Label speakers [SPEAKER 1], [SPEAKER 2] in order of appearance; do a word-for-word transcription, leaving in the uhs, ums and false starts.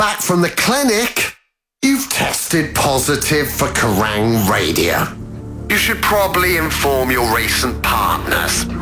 [SPEAKER 1] back from the clinic. You've tested positive for Kerrang Radio. You should probably inform your recent partners.